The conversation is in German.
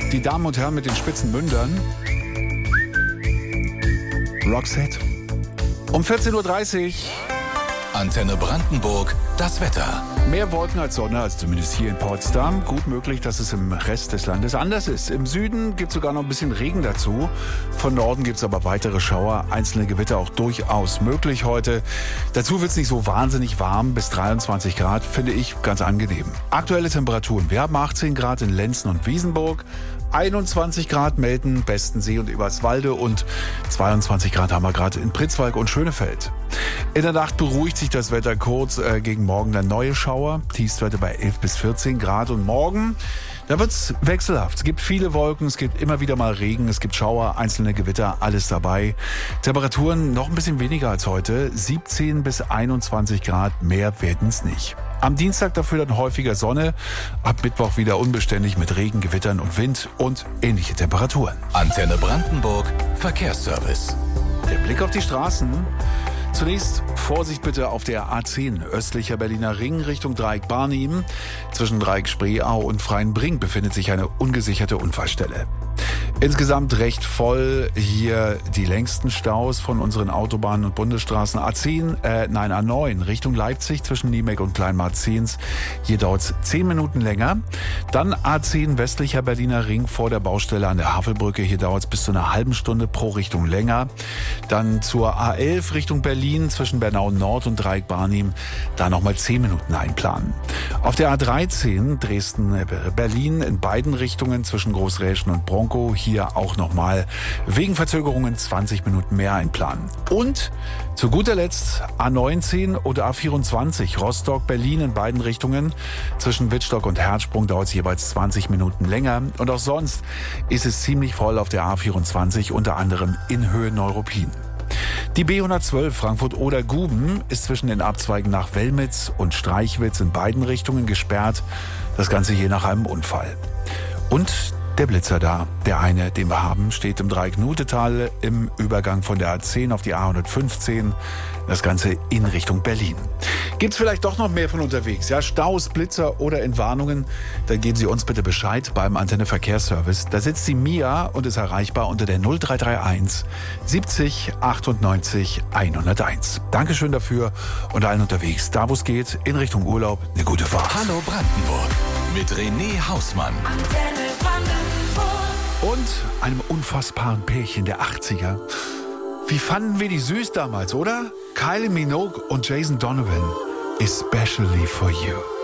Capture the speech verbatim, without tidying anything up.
Die Damen und Herren mit den spitzen Mündern. Roxette. Um vierzehn Uhr dreißig. Antenne Brandenburg, das Wetter. Mehr Wolken als Sonne, also zumindest hier in Potsdam. Gut möglich, dass es im Rest des Landes anders ist. Im Süden gibt es sogar noch ein bisschen Regen dazu. Von Norden gibt es aber weitere Schauer, einzelne Gewitter auch durchaus möglich heute. Dazu wird es nicht so wahnsinnig warm, bis dreiundzwanzig Grad, finde ich ganz angenehm. Aktuelle Temperaturen. Wir haben achtzehn Grad in Lenzen und Wiesenburg, einundzwanzig Grad Melden, Bestensee und Eberswalde und zweiundzwanzig Grad haben wir gerade in Pritzwalk und Schönefeld. In der Nacht beruhigt sich das Wetter kurz, äh, gegen morgen dann neue Schauer, Tiefstwerte bei elf bis vierzehn Grad und morgen, da wird's wechselhaft. Es gibt viele Wolken, es gibt immer wieder mal Regen, es gibt Schauer, einzelne Gewitter, alles dabei. Temperaturen noch ein bisschen weniger als heute, siebzehn bis einundzwanzig Grad, mehr werden's nicht. Am Dienstag dafür dann häufiger Sonne, ab Mittwoch wieder unbeständig mit Regen, Gewittern und Wind und ähnliche Temperaturen. Antenne Brandenburg, Verkehrsservice. Der Blick auf die Straßen. Zunächst Vorsicht bitte auf der A zehn, östlicher Berliner Ring Richtung Dreieck Barnim. Zwischen Dreieck Spreeau und Freienbrink befindet sich eine ungesicherte Unfallstelle. Insgesamt recht voll hier die längsten Staus von unseren Autobahnen und Bundesstraßen. A zehn, äh, nein, A neun Richtung Leipzig zwischen Niemek und Kleinmarzens. Hier dauert es zehn Minuten länger. Dann A zehn westlicher Berliner Ring vor der Baustelle an der Havelbrücke. Hier dauert es bis zu einer halben Stunde pro Richtung länger. Dann zur A elf Richtung Berlin zwischen Bernau Nord und Dreieck Barnim. Da nochmal zehn Minuten einplanen. Auf der A dreizehn Dresden-Berlin in beiden Richtungen zwischen Großräschen und Bronkow. Hier auch nochmal wegen Verzögerungen zwanzig Minuten mehr einplanen. Und zu guter Letzt A neunzehn oder A vierundzwanzig Rostock-Berlin in beiden Richtungen. Zwischen Wittstock und Herzsprung dauert es jeweils zwanzig Minuten länger. Und auch sonst ist es ziemlich voll auf der A vierundzwanzig, unter anderem in Höhe Neuruppin. Die B hundertzwölf Frankfurt-Oder-Guben ist zwischen den Abzweigen nach Wellmitz und Streichwitz in beiden Richtungen gesperrt. Das Ganze je nach einem Unfall. Und der Blitzer da, der eine, den wir haben, steht im Dreieck Nutetal im Übergang von der A zehn auf die A hundertfünfzehn. Das Ganze in Richtung Berlin. Gibt's vielleicht doch noch mehr von unterwegs? Ja, Staus, Blitzer oder Entwarnungen? Dann geben Sie uns bitte Bescheid beim Antenne Verkehrsservice. Da sitzt die Mia und ist erreichbar unter der null drei drei eins siebzig achtundneunzig hunderteins. Dankeschön dafür und allen unterwegs, da wo es geht, in Richtung Urlaub, eine gute Fahrt. Hallo Brandenburg mit René Hausmann. Antenne Brandenburg. Und einem unfassbaren Pärchen der achtziger. Wie fanden wir die süß damals, oder? Kylie Minogue und Jason Donovan. Especially for you.